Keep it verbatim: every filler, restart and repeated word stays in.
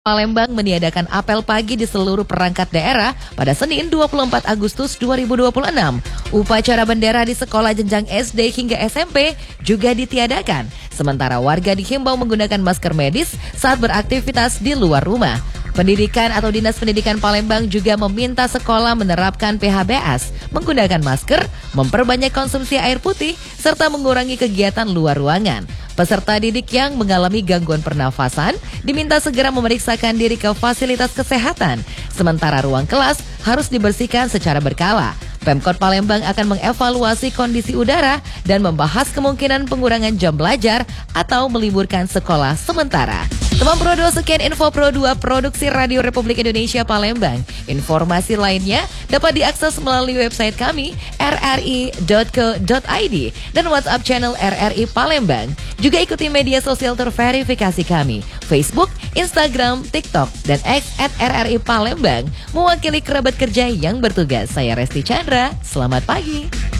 Palembang meniadakan apel pagi di seluruh perangkat daerah pada Senin dua puluh empat Agustus dua ribu dua puluh enam. Upacara bendera di sekolah jenjang S D hingga S M P juga ditiadakan. Sementara warga dihimbau menggunakan masker medis saat beraktivitas di luar rumah. Pendidikan atau Dinas Pendidikan Palembang juga meminta sekolah menerapkan P H B S, menggunakan masker, memperbanyak konsumsi air putih, serta mengurangi kegiatan luar ruangan. Peserta didik yang mengalami gangguan pernafasan diminta segera memeriksakan diri ke fasilitas kesehatan. Sementara ruang kelas harus dibersihkan secara berkala. Pemkot Palembang akan mengevaluasi kondisi udara dan membahas kemungkinan pengurangan jam belajar atau meliburkan sekolah sementara. Teman Pro dua, sekian info Pro dua Produksi Radio Republik Indonesia Palembang. Informasi lainnya dapat diakses melalui website kami r r i dot co dot i d dan WhatsApp channel R R I Palembang. Juga ikuti media sosial terverifikasi kami, Facebook, Instagram, TikTok, dan X at R R I Palembang. Mewakili kerabat kerja yang bertugas, saya Resti Chandra. Selamat pagi.